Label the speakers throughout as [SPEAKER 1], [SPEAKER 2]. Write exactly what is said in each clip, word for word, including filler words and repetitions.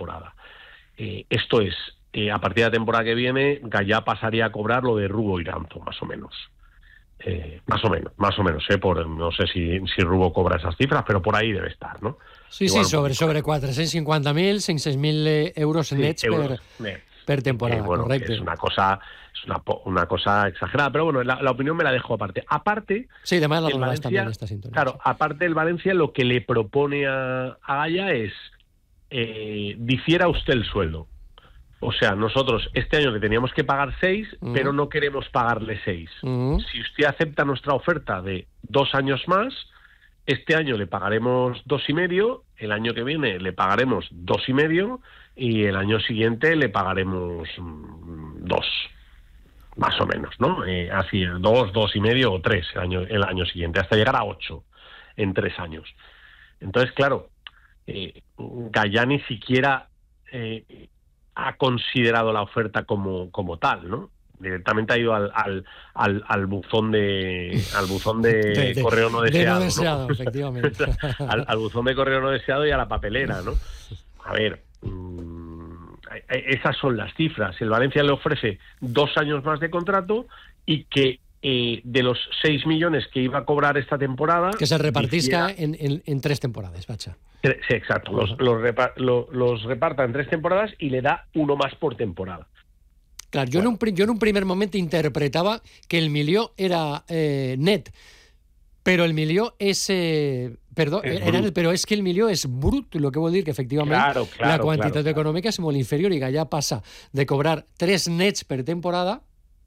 [SPEAKER 1] temporada. Eh, esto es, eh, a partir de la temporada que viene, Gallá pasaría a cobrar lo de Rubo Iranzo, más o menos. Eh, más o menos, más o menos, eh, por, no sé si, si Rubo cobra esas cifras, pero por ahí debe estar, ¿no?
[SPEAKER 2] Sí,
[SPEAKER 1] Igual
[SPEAKER 2] sí, sobre, sobre quatre-cents cinquanta mil, cinc-cents mil euros
[SPEAKER 1] sí,
[SPEAKER 2] nets
[SPEAKER 1] euros,
[SPEAKER 2] per,
[SPEAKER 1] net.
[SPEAKER 2] per temporada,
[SPEAKER 1] eh, bueno,
[SPEAKER 2] correcte.
[SPEAKER 1] És una cosa, és una, una cosa exagerada, pero bueno, la, la opinión me la dejo aparte. Aparte,
[SPEAKER 2] sí, demás la
[SPEAKER 1] el
[SPEAKER 2] donarás también en
[SPEAKER 1] Valencia,
[SPEAKER 2] esta sintonía.
[SPEAKER 1] claro,
[SPEAKER 2] Sí.
[SPEAKER 1] aparte el Valencia lo que le propone a, a Gallá es eh, difiera usted el sueldo. O sea, nosotros este año le teníamos que pagar seis, uh-huh. pero no queremos pagarle seis. Uh-huh. Si usted acepta nuestra oferta de dos años más, este año le pagaremos dos y medio, el año que viene le pagaremos dos y medio y el año siguiente le pagaremos mmm, dos, más o menos, ¿no? Eh, así, dos, dos y medio o tres el año, el año siguiente, hasta llegar a ocho en tres años. Entonces, claro, eh, Gallá ni siquiera eh, ha considerado la oferta como, como tal, ¿no? Directamente ha ido al, al, al, al buzón de al buzón de, de, de correo no deseado,
[SPEAKER 2] de no deseado, ¿no? Efectivamente.
[SPEAKER 1] al, al buzón de correo no deseado y a la papelera, ¿no? A ver, mmm, esas son las cifras. El Valencia le ofrece dos años más de contrato y que eh, de los seis millones que iba a cobrar esta temporada...
[SPEAKER 2] Que se repartisca en, en, en tres temporadas, Bacha.
[SPEAKER 1] Sí, exacto. Los, los, repar, los, los reparta en tres temporadas y le da uno más por temporada.
[SPEAKER 2] Claro, yo, bueno. en un, yo en un primer momento interpretaba que el milió era eh, net, pero el milió es... Eh, perdó,
[SPEAKER 1] es
[SPEAKER 2] era net, però és que el milió és brut, el que vol dir que efectivament
[SPEAKER 1] claro, claro,
[SPEAKER 2] la quantitat
[SPEAKER 1] claro,
[SPEAKER 2] econòmica és molt inferior i Gallá passa de cobrar tres nets per temporada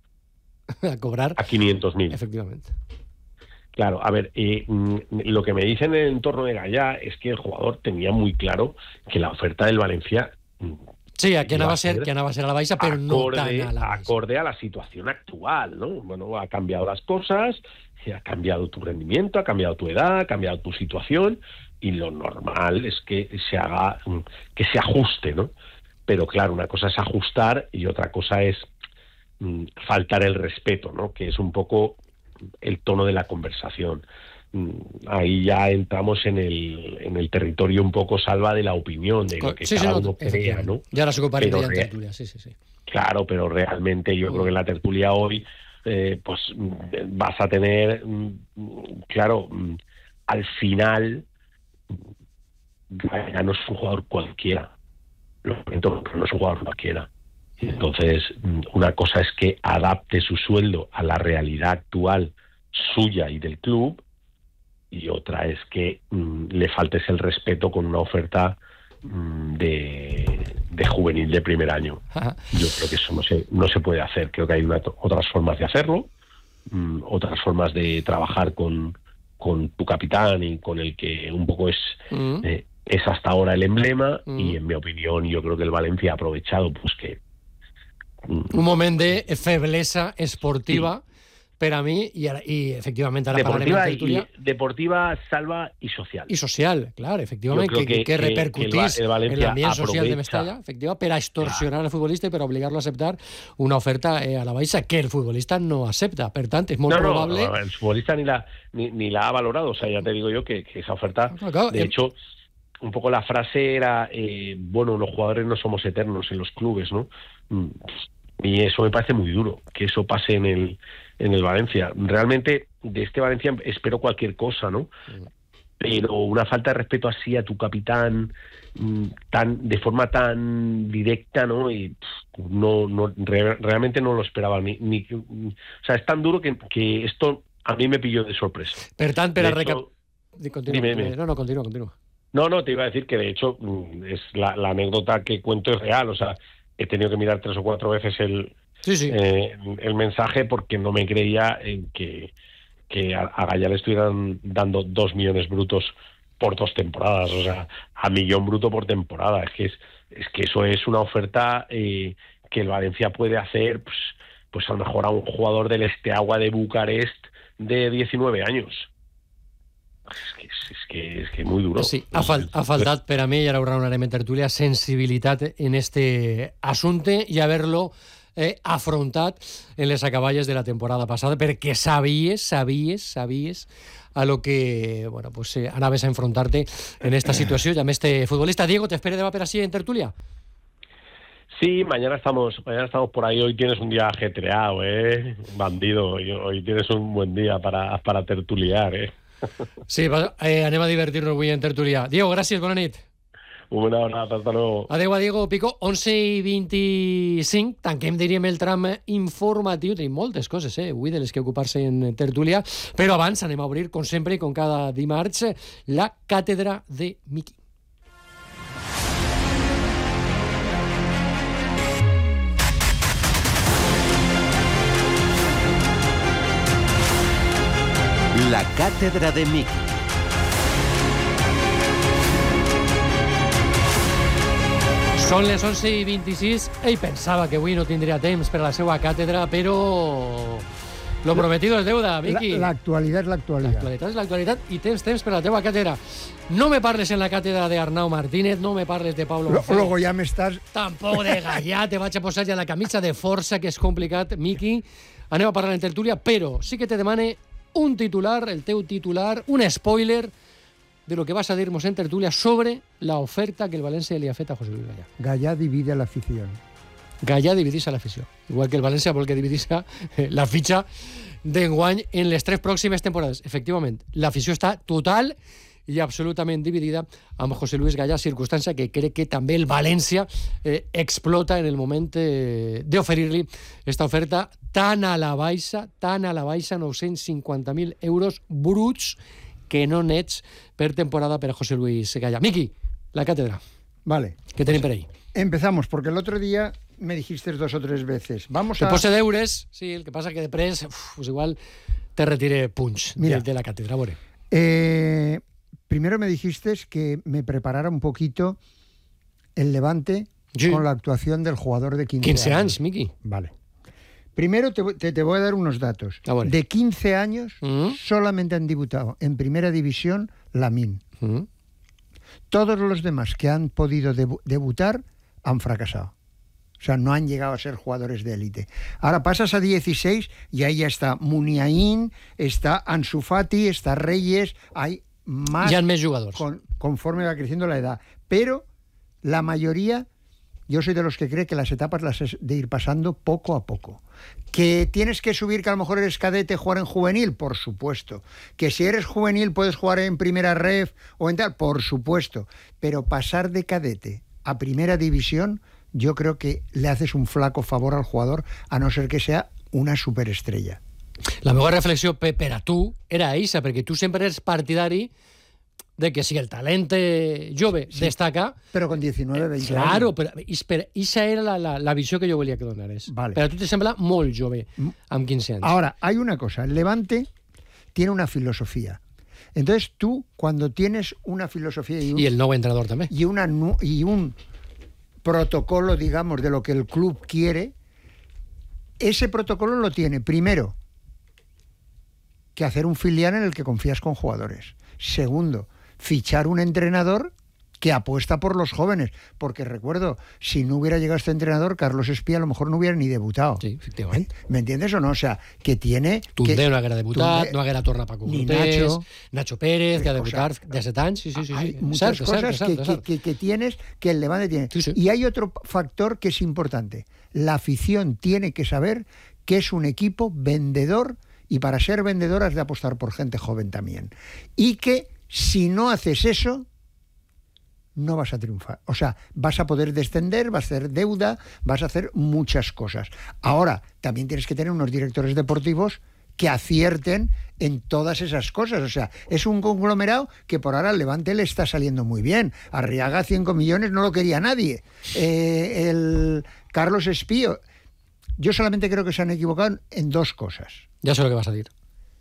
[SPEAKER 2] a cobrar...
[SPEAKER 1] A quinientos mil.
[SPEAKER 2] Efectivamente.
[SPEAKER 1] Claro, a ver, eh, lo que me dicen en el entorno de Gallá es que el jugador tenía muy claro que la oferta del Valencia...
[SPEAKER 2] Sí, que anava a ser, que anava a ser a la baixa, pero no tan a la baixa.
[SPEAKER 1] Acorde a la situación actual, ¿no? Bueno, ha cambiado las cosas, ha cambiado tu rendimiento, ha cambiado tu edad, ha cambiado tu situación, y lo normal es que se haga, que se ajuste, ¿no? Pero claro, una cosa es ajustar y otra cosa es mm, faltar el respeto, ¿no? Que es un poco el tono de la conversación. Ahí ya entramos en el en el territorio un poco salva de la opinión, de lo que
[SPEAKER 2] sí,
[SPEAKER 1] cada
[SPEAKER 2] sí,
[SPEAKER 1] uno crea, ¿no?
[SPEAKER 2] Ya la ocuparé ya en
[SPEAKER 1] re-
[SPEAKER 2] tertulia, sí, sí, sí.
[SPEAKER 1] Claro, pero realmente yo
[SPEAKER 2] Mm.
[SPEAKER 1] creo que en la tertulia hoy eh, pues vas a tener, claro, al final ya no es un jugador cualquiera, lo siento, pero no es un jugador cualquiera. Entonces, una cosa es que adapte su sueldo a la realidad actual suya y del club, y otra es que mmm, le faltes el respeto con una oferta mmm, de, de juvenil de primer año. Yo creo que eso no se, no se puede hacer. Creo que hay una, otras formas de hacerlo, mmm, otras formas de trabajar con, con tu capitán y con el que un poco es, mm. eh, es hasta ahora el emblema, mm. y en mi opinión yo creo que el Valencia ha aprovechado pues que...
[SPEAKER 2] Mmm, un moment de feblesa esportiva... Sí. Per a mi, i, i efectivament ara
[SPEAKER 1] deportiva
[SPEAKER 2] parlarem en tertúlia...
[SPEAKER 1] I, deportiva, salva i social.
[SPEAKER 2] I social, clar, efectivament, que, que, que repercutís que el, el en l'ambient social de Mestalla, efectiva, per a extorsionar al futbolista i per a obligar-lo a acceptar una oferta eh, a la baixa que el futbolista no acepta. Per tant, és molt
[SPEAKER 1] no, no,
[SPEAKER 2] probable...
[SPEAKER 1] No, el futbolista ni la, ni, ni la ha valorado, o sea, ya te digo yo que, que esa oferta, no, claro, de eh... hecho... Un poco la frase era, eh, bueno, los jugadores no somos eternos en los clubes, ¿no? Y eso me parece muy duro, que eso pase en el, en el Valencia. Realmente, de este Valencia espero cualquier cosa, ¿no? Pero una falta de respeto así a tu capitán, tan de forma tan directa, ¿no? Y pff, no, no re, realmente no lo esperaba ni, ni, o sea, es tan duro que, que esto a mí me pilló de sorpresa.
[SPEAKER 2] Per tant, per a recap...
[SPEAKER 1] Continua, dime, dime.
[SPEAKER 2] No, no, continúa, continúa.
[SPEAKER 1] No, no, te iba a decir que de hecho es la, la anécdota que cuento es real, o sea, he tenido que mirar tres o cuatro veces el,
[SPEAKER 2] sí, sí.
[SPEAKER 1] Eh, el mensaje porque no me creía en que, que a, a Gallá le estuvieran dando dos millones brutos por dos temporadas, o sea, a millón bruto por temporada. Es que es, es que eso es una oferta eh, que el Valencia puede hacer, pues, pues a lo mejor a un jugador del Steaua de Bucarest de diecinueve años. És que, és que, és que muy duro.
[SPEAKER 2] Sí, ha, fal ha faltat per a mi, i ara ho raonarem en tertúlia, sensibilitat en este assumpte i haver-lo eh, afrontat en les acaballes de la temporada passada, perquè sabies, sabies, sabies a lo que, bueno, pues eh, anaves a enfrontarte en esta situació. Ja este futbolista. Diego, ¿te espere demà per així en tertulia?
[SPEAKER 1] Sí, mañana estamos, mañana estamos por ahí. Hoy tienes un día ajetreado, ¿eh? Bandido. Hoy, hoy tienes un buen día para, para tertuliar, ¿eh?
[SPEAKER 2] Sí, eh, anem a divertir-nos avui en tertulià. Diego, gràcies, bona nit.
[SPEAKER 1] Un abrazo, hasta luego.
[SPEAKER 2] Adéu a Diego Pico, onze i vint-i-cinc, tanquem, diríem, el tram informatiu. Tenim moltes coses, eh, avui, de les que ocupar-se en tertúlia, però abans anem a obrir, com sempre i com cada dimarts, la càtedra de Miki.
[SPEAKER 3] La càtedra de Miki.
[SPEAKER 2] Són les onze i vint-i-sis. Ell pensava que avui no tindria temps per a la seva càtedra, però lo prometido es deuda, Miki.
[SPEAKER 4] L'actualitat és l'actualitat.
[SPEAKER 2] L'actualitat és l'actualitat i tens temps per a la teva càtedra. No me parles en la càtedra d'Arnau Martínez, no me parles de Pablo González.
[SPEAKER 4] Luego ja m'estàs...
[SPEAKER 2] Tampoc de Gallà, te vaig a posar ja la camisa de força, que és complicat, Miki. Anem a parlar en tertúlia, però sí que te demane un titular, el teu titular, un spoiler de lo que vas a dir-nos en tertúlia sobre la oferta que el València li ha fet a José Luis Gallà.
[SPEAKER 4] Gallà divide la afición.
[SPEAKER 2] Gallà dividís a l'afició. Igual que el València vol que dividís la fitxa d'enguany en les tres pròximes temporades. Efectivament, l'afició està total i absolutament dividida amb José Luis Gallà, circumstància que crec que també el València eh, explota en el moment eh, d'oferir-li esta oferta tan a la baixa, tan a la baixa, nou-cents cinquanta mil euros bruts, que no nets per temporada per a José Luis Gallà. Miki, la cátedra.
[SPEAKER 4] Vale.
[SPEAKER 2] ¿Qué tenéis por ahí?
[SPEAKER 4] Empezamos, porque el otro día me dijiste dos o tres veces. Vamos
[SPEAKER 2] te
[SPEAKER 4] a...
[SPEAKER 2] pose deures, sí, el que pasa que després, uf, pues igual te retire punch de, de la cátedra. Bueno.
[SPEAKER 4] Eh, primero me dijiste que me preparara un poquito el Levante sí. con la actuación del jugador de quince,
[SPEAKER 2] quince
[SPEAKER 4] años.
[SPEAKER 2] años, Miki.
[SPEAKER 4] Vale. Primero te, te, te voy a dar unos datos.
[SPEAKER 2] Ah, bueno.
[SPEAKER 4] De quince años
[SPEAKER 2] ¿Mm?
[SPEAKER 4] solamente han debutado en primera división Lamine.
[SPEAKER 2] ¿Mm?
[SPEAKER 4] Todos los demás que han podido debu- debutar han fracasado. O sea, no han llegado a ser jugadores de élite. Ahora pasas a dieciséis y ahí ya está Muniain, está Ansu Fati, está Reyes, hay más...
[SPEAKER 2] Ya han más jugadores.
[SPEAKER 4] Con, conforme va creciendo la edad. Pero la mayoría... Yo soy de los que cree que las etapas las es de ir pasando poco a poco. ¿Que tienes que subir, que a lo mejor eres cadete, jugar en juvenil? Por supuesto. ¿Que si eres juvenil puedes jugar en primera ref o en tal? Por supuesto. Pero pasar de cadete a primera división, yo creo que le haces un flaco favor al jugador, a no ser que sea una superestrella.
[SPEAKER 2] La meva reflexió, Pep, per a tu era eixa, perquè tu sempre eres partidari de que si el talent jove sí, destaca...
[SPEAKER 4] Però con diecinueve, veinte
[SPEAKER 2] claro, però esa era la, la, la visió que jo volia que donares.
[SPEAKER 4] Vale.
[SPEAKER 2] Però a tu te sembla molt jove, amb quince años.
[SPEAKER 4] Ahora, hay una cosa. El Levante tiene una filosofía. Entonces tú, cuando tienes una filosofía... Y, un,
[SPEAKER 2] y el nuevo entrenador también.
[SPEAKER 4] Y, una, y un protocolo, digamos, de lo que el club quiere, ese protocolo lo tiene, primero, que hacer un filial en el que confías con jugadores. Segundo, fichar un entrenador que apuesta por los jóvenes, porque recuerdo, si no hubiera llegado este entrenador, Carlos Espía a lo mejor no hubiera ni debutado.
[SPEAKER 2] Sí, efectivamente.
[SPEAKER 4] ¿Me entiendes o no? O sea, que tiene...
[SPEAKER 2] Tundé
[SPEAKER 4] que,
[SPEAKER 2] no haguera debutat, Tundé, no haguera tornat Paco Cortés, Nacho, Nacho Pérez, que ha debutat de set anys. Sí, sí, sí,
[SPEAKER 4] hay
[SPEAKER 2] sí.
[SPEAKER 4] muchas
[SPEAKER 2] cert,
[SPEAKER 4] cosas
[SPEAKER 2] cert,
[SPEAKER 4] que,
[SPEAKER 2] cert,
[SPEAKER 4] que, que, que tienes, que el Levante tiene.
[SPEAKER 2] Sí, sí.
[SPEAKER 4] Y hay otro factor que es importante. La afición tiene que saber que es un equipo vendedor, y para ser vendedor has de apostar por gente joven también. Y que si no haces eso, no vas a triunfar. O sea, vas a poder descender, vas a hacer deuda, vas a hacer muchas cosas. Ahora, también tienes que tener unos directores deportivos que acierten en todas esas cosas. O sea, es un conglomerado que por ahora al Levante le está saliendo muy bien. Arriaga, cinco millones, no lo quería nadie. Eh, el Carlos Espío, yo solamente creo que se han equivocado en dos cosas.
[SPEAKER 2] Ya sé lo que vas a decir.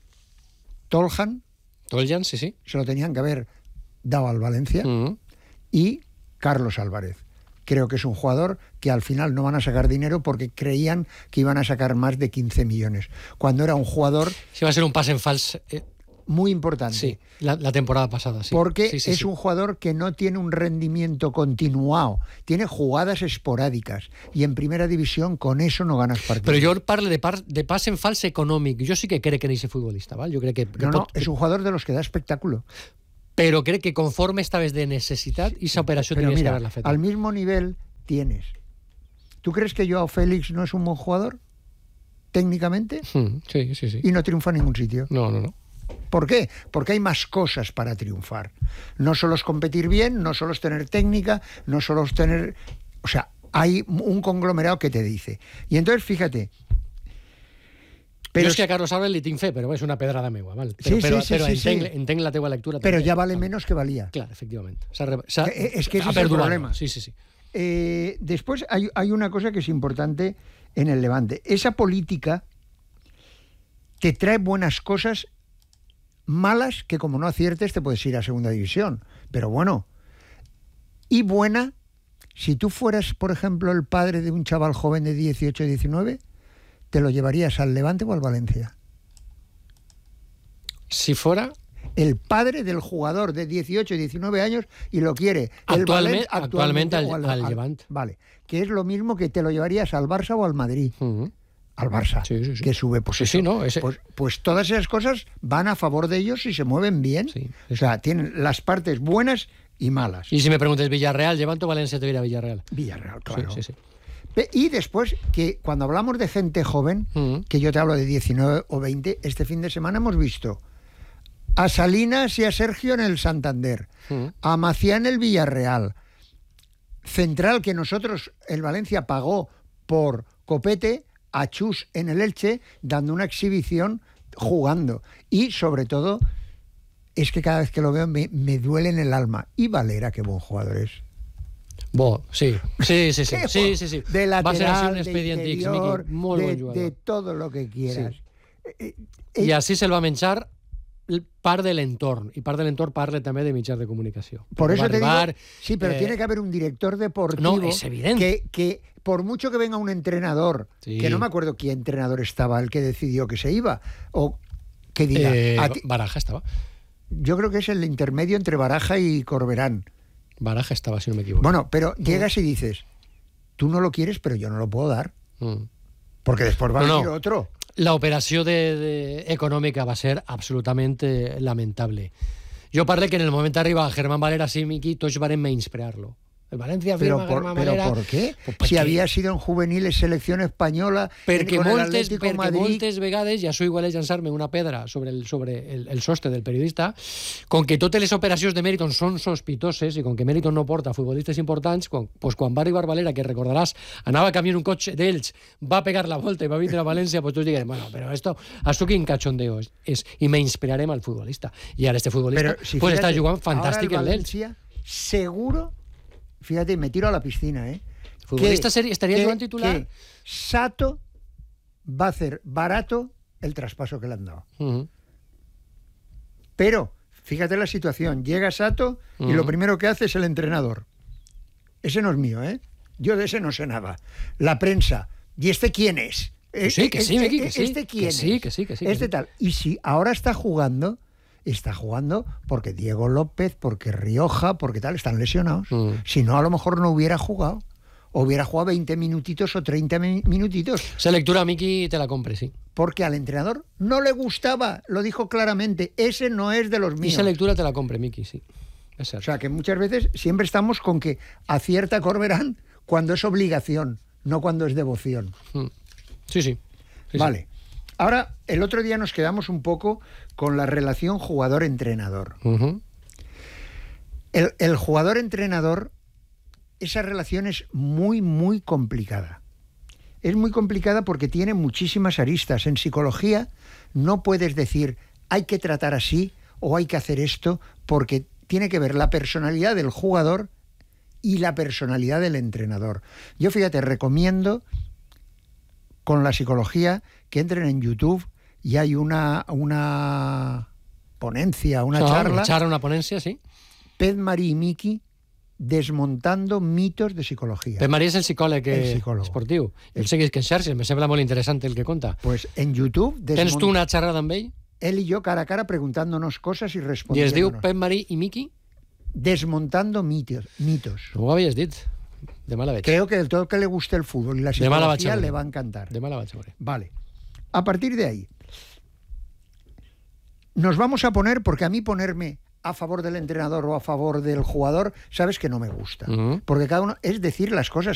[SPEAKER 4] Toljan,
[SPEAKER 2] Toljan, sí, sí.
[SPEAKER 4] Se lo tenían que haber dado al Valencia.
[SPEAKER 2] Uh-huh.
[SPEAKER 4] Y Carlos Álvarez. Creo que es un jugador que al final no van a sacar dinero porque creían que iban a sacar más de quince millones. Cuando era un jugador...
[SPEAKER 2] Si va a ser un pase en fals, eh,
[SPEAKER 4] muy importante.
[SPEAKER 2] Sí, la, la temporada pasada, sí.
[SPEAKER 4] Porque
[SPEAKER 2] sí, sí,
[SPEAKER 4] es
[SPEAKER 2] sí.
[SPEAKER 4] un jugador que no tiene un rendimiento continuado, tiene jugadas esporádicas y en primera división con eso no ganas partidos.
[SPEAKER 2] Però jo parlo de, par, de pas en fals econòmic. Jo sí que crec en aquest futbolista, val? Jo crec que, que
[SPEAKER 4] No, no,
[SPEAKER 2] pot,
[SPEAKER 4] es un jugador de los que da espectáculo.
[SPEAKER 2] Però crec que conforme esta vez de necessitat, i esa operació
[SPEAKER 4] Pero
[SPEAKER 2] tenies que
[SPEAKER 4] mira,
[SPEAKER 2] haberla fet.
[SPEAKER 4] al mismo nivel tienes. ¿Tú crees que Joao Félix no es un buen jugador? Técnicamente.
[SPEAKER 2] Mm, sí, sí, sí.
[SPEAKER 4] Y no triunfa en ningún sitio.
[SPEAKER 2] No, no, no.
[SPEAKER 4] ¿Por qué? Porque hay más cosas para triunfar. No solo es competir bien, no solo es tener técnica, no solo es tener... O sea, hay un conglomerado que te dice. Y entonces, fíjate...
[SPEAKER 2] Però jo és que a Carlos Álvarez li tinc fe, però és una pedrada meua, val? Però,
[SPEAKER 4] Sí, sí,
[SPEAKER 2] però,
[SPEAKER 4] sí,
[SPEAKER 2] però
[SPEAKER 4] sí,
[SPEAKER 2] entenc,
[SPEAKER 4] sí.
[SPEAKER 2] entenc la teua lectura.
[SPEAKER 4] Pero
[SPEAKER 2] també.
[SPEAKER 4] ya vale menos que valía.
[SPEAKER 2] Clar, efectivament. S'ha, s'ha,
[SPEAKER 4] Que- Es que ese
[SPEAKER 2] ha
[SPEAKER 4] es el
[SPEAKER 2] perdurat.
[SPEAKER 4] problema.
[SPEAKER 2] Sí, sí, sí.
[SPEAKER 4] Eh, después hay, hay una cosa que es importante en el Levante. Esa política te trae buenas cosas, malas que como no aciertes te puedes ir a segunda división. Pero bueno, y buena, si tú fueras, por ejemplo, el padre de un chaval joven de dieciocho, diecinueve, ¿te lo llevarías al Levante o al Valencia?
[SPEAKER 2] Si fora...
[SPEAKER 4] El padre del jugador de dieciocho, diecinueve años y lo quiere. El
[SPEAKER 2] Actualment-
[SPEAKER 4] Valen-
[SPEAKER 2] actualment al-
[SPEAKER 4] o
[SPEAKER 2] al Levante.
[SPEAKER 4] Vale, que es lo mismo que te lo llevarías al Barça o al Madrid.
[SPEAKER 2] Mm-hmm.
[SPEAKER 4] Al Barça,
[SPEAKER 2] Sí, sí, sí.
[SPEAKER 4] que sube pues
[SPEAKER 2] Sí,
[SPEAKER 4] eso.
[SPEAKER 2] sí, no, ese-
[SPEAKER 4] pues, pues todas esas cosas van a favor de ellos y se mueven bien.
[SPEAKER 2] Sí, sí,
[SPEAKER 4] O sea, tienen las partes buenas y malas.
[SPEAKER 2] I si me preguntes Villarreal, llevant o València te diré Villarreal.
[SPEAKER 4] Villarreal, claro.
[SPEAKER 2] Sí, sí, sí.
[SPEAKER 4] Pe- Y después, que cuando hablamos de gente joven,
[SPEAKER 2] Mm.
[SPEAKER 4] que yo te hablo de diecinueve o veinte, este fin de semana hemos visto a Salinas y a Sergio en el Santander,
[SPEAKER 2] Mm.
[SPEAKER 4] a Maciá en el Villarreal, Central, que nosotros, el Valencia, pagó por Copete, a Chus en el Elche, dando una exhibición jugando. Y sobre todo, es que cada vez que lo veo me, me duele en el alma. Y Valera, qué buen jugador es.
[SPEAKER 2] Bo, sí. Sí, sí, sí.
[SPEAKER 4] Qué
[SPEAKER 2] sí,
[SPEAKER 4] buen-
[SPEAKER 2] sí, sí.
[SPEAKER 4] De
[SPEAKER 2] Va ser així
[SPEAKER 4] lateral,
[SPEAKER 2] un
[SPEAKER 4] de
[SPEAKER 2] expedient X,
[SPEAKER 4] interior,
[SPEAKER 2] Miqui. Molt
[SPEAKER 4] de,
[SPEAKER 2] bon jugador.
[SPEAKER 4] de todo lo que quieras. Eh, eh,
[SPEAKER 2] I així se'l va menjar part de l'entorn. I part de l'entorn parla també de mitjans de comunicació.
[SPEAKER 4] Por
[SPEAKER 2] Va
[SPEAKER 4] eso te
[SPEAKER 2] arribar,
[SPEAKER 4] digo, sí, pero
[SPEAKER 2] eh,
[SPEAKER 4] tiene que haber un director deportivo.
[SPEAKER 2] No, es evidente.
[SPEAKER 4] Que, que por mucho que venga un entrenador,
[SPEAKER 2] Sí.
[SPEAKER 4] que no me acuerdo qué entrenador estaba el que decidió que se iba, o que diga,
[SPEAKER 2] Eh,
[SPEAKER 4] a ti-
[SPEAKER 2] Baraja estava.
[SPEAKER 4] yo creo que es el intermedio entre Baraja y Corberán.
[SPEAKER 2] Baraja estava, si no m'equivoco.
[SPEAKER 4] Bueno, pero llegas y dices, tú no lo quieres, pero yo no lo puedo dar,
[SPEAKER 2] Mm.
[SPEAKER 4] porque después va
[SPEAKER 2] No,
[SPEAKER 4] a
[SPEAKER 2] no.
[SPEAKER 4] venir otro.
[SPEAKER 2] La operació de, de, econòmica va ser absolutament eh, lamentable. Jo parlo que en el moment d'arribar Germán Valera, sí, Miqui, tots varen menysprear-lo. El València
[SPEAKER 4] Pero
[SPEAKER 2] firma
[SPEAKER 4] por,
[SPEAKER 2] Germán
[SPEAKER 4] pero
[SPEAKER 2] Valera...
[SPEAKER 4] ¿por qué?
[SPEAKER 2] Pues
[SPEAKER 4] si
[SPEAKER 2] perquè-
[SPEAKER 4] había sido en juveniles selección española,
[SPEAKER 2] Perquè,
[SPEAKER 4] con el
[SPEAKER 2] moltes,
[SPEAKER 4] Atlético
[SPEAKER 2] perquè
[SPEAKER 4] Madrid,
[SPEAKER 2] moltes vegades, i això igual és llançar-me una pedra sobre el, sobre el, el sostre del periodista, com que totes les operacions de Meriton són sospitoses i com que Meriton no porta futbolistes importants, quan, pues quan va arribar Valera, que recordaràs, anava camí en un cotxe d'ells, va pegar la volta i va vindre a València, pues tots diguem, bueno, però esto, esto quin cachondeo és, és i menysprearem al futbolista. I ara este futbolista
[SPEAKER 4] Pero si
[SPEAKER 2] pues
[SPEAKER 4] fíjate,
[SPEAKER 2] està jugant fantàstic
[SPEAKER 4] ahora
[SPEAKER 2] en
[SPEAKER 4] el
[SPEAKER 2] l'Elx.
[SPEAKER 4] Valencia, seguro, fíjate, me tiro a la piscina, ¿eh?
[SPEAKER 2] El futbolista
[SPEAKER 4] Que-
[SPEAKER 2] seria, estaria
[SPEAKER 4] que-
[SPEAKER 2] jugant titular?
[SPEAKER 4] que Sato va a hacer barato el traspaso que le han dado.
[SPEAKER 2] Uh -huh.
[SPEAKER 4] Pero, fíjate la situación, llega Sato y lo
[SPEAKER 2] Ujú.
[SPEAKER 4] primero que hace es el entrenador. Ese no es mío, ¿eh? Yo de ese no sé nada. La prensa, ¿y este quién es?
[SPEAKER 2] Que sí, que sí,
[SPEAKER 4] Este-
[SPEAKER 2] Miki, que sí.
[SPEAKER 4] ¿Este quién
[SPEAKER 2] Que sí,
[SPEAKER 4] es?
[SPEAKER 2] que sí, que sí, que
[SPEAKER 4] Este
[SPEAKER 2] sí.
[SPEAKER 4] tal. Y si ahora está jugando, está jugando porque Diego López, porque Rioja, porque tal, están lesionados.
[SPEAKER 2] Mm.
[SPEAKER 4] Si no, a lo mejor no hubiera jugado. O hubiera jugado veinte minutitos o treinta mi- minutitos.
[SPEAKER 2] Esa lectura, Miki, te la compre, sí.
[SPEAKER 4] Porque al entrenador no le gustaba, lo dijo claramente, ese no es de los
[SPEAKER 2] Y
[SPEAKER 4] míos.
[SPEAKER 2] esa lectura te la compre, Miki, sí. Es
[SPEAKER 4] O
[SPEAKER 2] cierto.
[SPEAKER 4] sea que muchas veces siempre estamos con que acierta Corberán cuando es obligación, no cuando es devoción.
[SPEAKER 2] Mm. Sí, sí. Sí, sí.
[SPEAKER 4] Vale. Ahora, el otro día nos quedamos un poco con la relación jugador-entrenador.
[SPEAKER 2] Ujú.
[SPEAKER 4] El, el jugador-entrenador, esa relación es muy, muy complicada. Es muy complicada porque tiene muchísimas aristas. En psicología no puedes decir hay que tratar así o hay que hacer esto, porque tiene que ver la personalidad del jugador y la personalidad del entrenador. Yo, fíjate, recomiendo con la psicología que entren en YouTube y hay una, una ponencia, una
[SPEAKER 2] No,
[SPEAKER 4] charla,
[SPEAKER 2] Una charla, una ponencia, sí.
[SPEAKER 4] Pep Marí y Miki desmontando mitos de psicología.
[SPEAKER 2] Pep Marí és el psicòleg
[SPEAKER 4] El
[SPEAKER 2] eh,
[SPEAKER 4] psicòleg.
[SPEAKER 2] esportiu. El segueix que en xarxes, me sembla molt interessant el que conta.
[SPEAKER 4] Pues en YouTube...
[SPEAKER 2] Tens
[SPEAKER 4] desmont-
[SPEAKER 2] tu una xerrada amb ell?
[SPEAKER 4] él y yo cara a cara preguntándonos cosas y
[SPEAKER 2] I es
[SPEAKER 4] respondiéndonos.
[SPEAKER 2] diu Pep Marí i Miqui?
[SPEAKER 4] Desmontando mitos. mitos.
[SPEAKER 2] No ho havies dit. Demà la veig.
[SPEAKER 4] Creo que del todo que le guste el fútbol y la
[SPEAKER 2] Demà la vaig a
[SPEAKER 4] psicología
[SPEAKER 2] veure.
[SPEAKER 4] le va a encantar.
[SPEAKER 2] Demà la vaig a veure.
[SPEAKER 4] Vale. A partir de ahí, nos vamos a poner, porque a mí ponerme a favor del entrenador o a favor del jugador, sabes que no me gusta.
[SPEAKER 2] Ujú.
[SPEAKER 4] Porque cada uno es decir las cosas